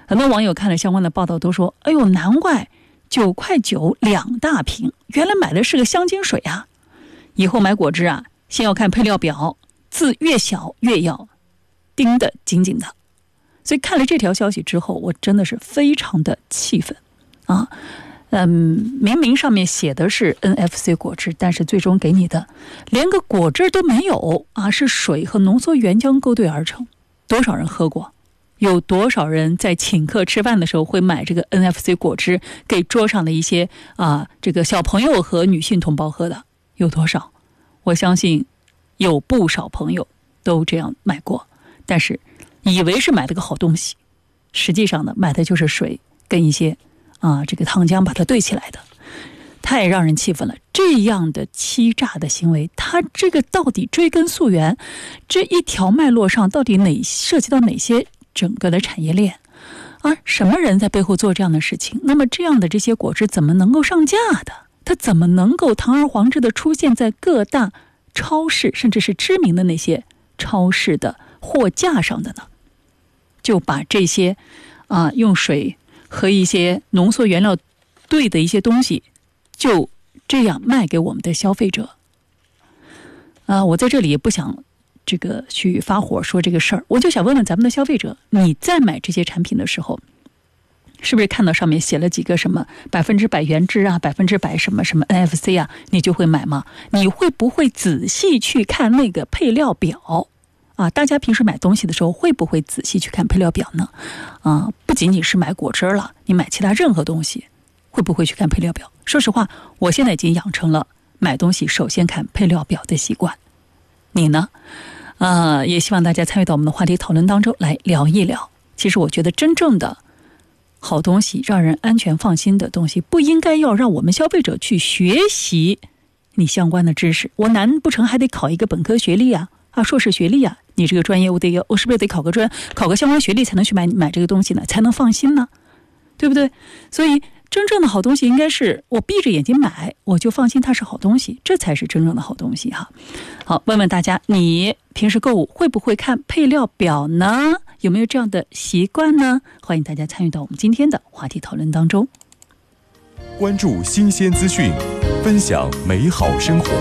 很多网友看了相关的报道都说，哎呦，难怪9.9块2大瓶，原来买的是个香精水啊！以后买果汁啊，先要看配料表，字越小越要盯得紧紧的。所以看了这条消息之后，我真的是非常的气愤啊！明明上面写的是 NFC 果汁，但是最终给你的连个果汁都没有啊，是水和浓缩原浆勾兑而成。多少人喝过？有多少人在请客吃饭的时候会买这个 NFC 果汁给桌上的一些这个小朋友和女性同胞喝的？有多少？我相信有不少朋友都这样买过，但是以为是买了个好东西，实际上呢，买的就是水跟一些这个糖浆把它兑起来的，太让人气愤了。这样的欺诈的行为，它这个到底追根溯源，这一条脉络上到底涉及到哪些整个的产业链什么人在背后做这样的事情？那么这样的这些果汁怎么能够上架的？它怎么能够堂而皇之的出现在各大超市，甚至是知名的那些超市的货架上的呢？就把这些用水和一些浓缩原料兑的一些东西，就这样卖给我们的消费者。我在这里也不想这个去发火说这个事儿，我就想问问咱们的消费者，你在买这些产品的时候，是不是看到上面写了几个什么100%原汁100%什么什么 NFC 你就会买吗？你会不会仔细去看那个配料表大家平时买东西的时候会不会仔细去看配料表呢？不仅仅是买果汁了，你买其他任何东西会不会去看配料表？说实话，我现在已经养成了买东西首先看配料表的习惯。你呢？也希望大家参与到我们的话题讨论当中来聊一聊。其实我觉得真正的好东西，让人安全放心的东西，不应该要让我们消费者去学习你相关的知识。我难不成还得考一个本科学历硕士学历你这个专业我是不是得考个相关学历才能去买这个东西呢？才能放心呢？对不对？所以真正的好东西应该是我闭着眼睛买，我就放心它是好东西，这才是真正的好东西好，问问大家，你平时购物会不会看配料表呢？有没有这样的习惯呢？欢迎大家参与到我们今天的话题讨论当中。 关注新鲜资讯，分享美好生活。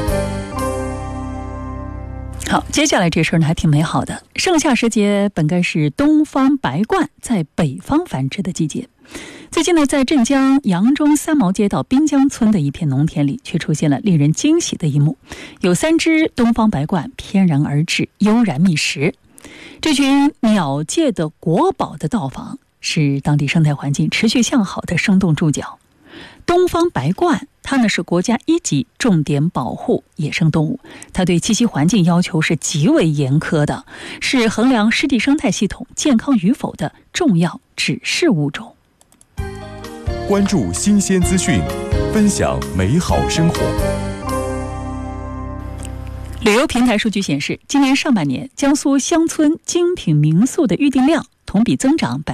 好，接下来这事儿呢还挺美好的。盛夏时节本该是东方白鹳在北方繁殖的季节，最近呢，在镇江扬中三毛街道滨江村的一片农田里，却出现了令人惊喜的一幕，有3只东方白鹳翩然而至，悠然觅食。这群鸟界的国宝的到访，是当地生态环境持续向好的生动注脚。东方白鹳它呢是国家1级重点保护野生动物，它对栖息环境要求是极为严苛的，是衡量湿地生态系统健康与否的重要指示物种。 关注新鲜资讯，分享美好生活。 旅游平台数据显示，今年上半年江苏乡村精品民宿的预订量同比增长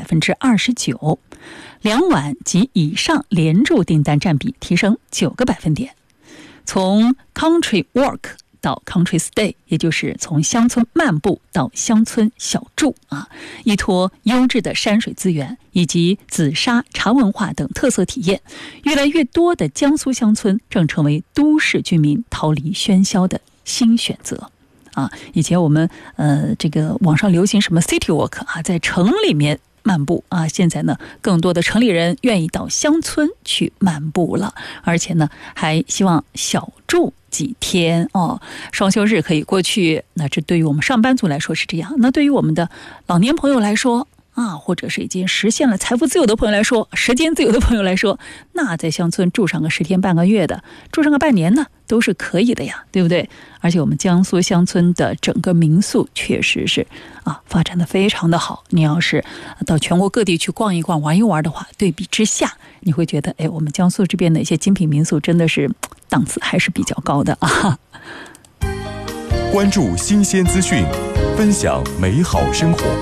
29%，2晚及以上连住订单占比提升9个百分点。从 Country Walk 到 Country Stay， 也就是从乡村漫步到乡村小住依托优质的山水资源以及紫砂茶文化等特色体验，越来越多的江苏乡村正成为都市居民逃离喧嚣的新选择以前我们这个网上流行什么 City Walk 在城里面漫步现在呢，更多的城里人愿意到乡村去漫步了，而且呢，还希望小住几天双休日可以过去。那这对于我们上班族来说是这样，那对于我们的老年朋友来说或者是已经实现了财富自由的朋友来说，时间自由的朋友来说，那在乡村住上个10天半个月的，住上个半年呢，都是可以的呀，对不对？而且我们江苏乡村的整个民宿确实是发展的非常的好。你要是到全国各地去逛一逛玩一玩的话，对比之下你会觉得我们江苏这边的一些精品民宿真的是档次还是比较高的关注新鲜资讯，分享美好生活。